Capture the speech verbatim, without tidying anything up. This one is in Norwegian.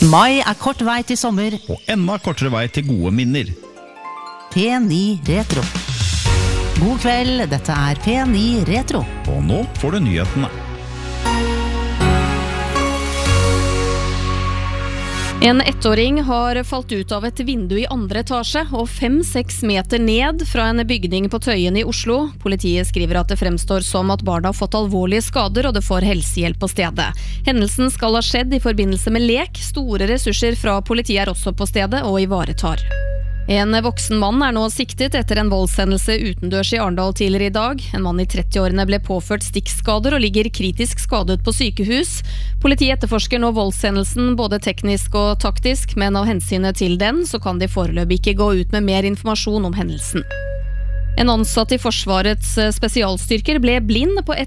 Mai er kort vei til sommer. Og enda kortere vei til gode minner. P ni Retro. God kveld, dette er P ni Retro. Og nå får du nyhetene. En ettåring har falt ut av et vindu i andre etasje og fem-seks meter ned fra en bygning på Tøyen i Oslo. Politiet skriver at det fremstår som at barna har fått alvorlige skader og det får helsehjelp på stedet. Hendelsen skal ha skjedd i forbindelse med lek. Store ressurser fra politiet er også på stedet og ivaretar. En voksen mann er nå siktet etter en voldshendelse utendørs i Arendal tidligere i dag. En mann i trettiårene ble påført stikkskader og ligger kritisk skadet på sykehus. Politiet etterforsker nå voldshendelsen både teknisk og taktisk, men av hensynet til den så kan de foreløpig ikke gå ut med mer informasjon om hendelsen. En ansatt i Forsvarets spesialstyrker ble blind på et